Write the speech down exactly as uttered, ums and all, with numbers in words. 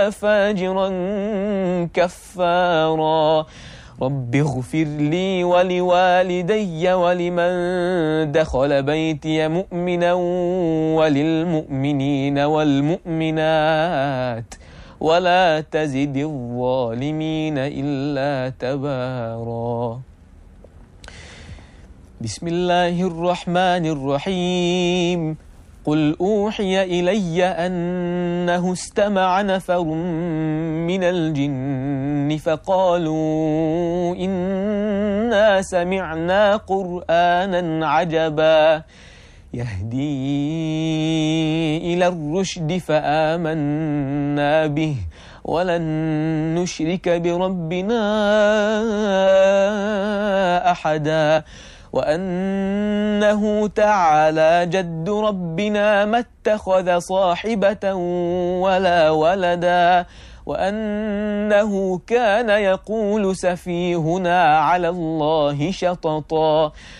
فاجرا كفارا رب اغفر لي ولوالدي ولمن دخل بيتي مؤمنا وللمؤمنين والمؤمنات ولا تزد الظالمين إلا تبارا. بسم الله الرحمن الرحيم. قل أوحي إلي أنه استمع نفر من الجن فقالوا إنا سمعنا قرآنا عجبا يهدي إلى الرشد فآمنا به ولن نشرك بربنا أحدا وأنه تعالى جد ربنا ما اتخذ صاحبة ولا ولدا وأنه كان يقول سفيهنا على الله شططا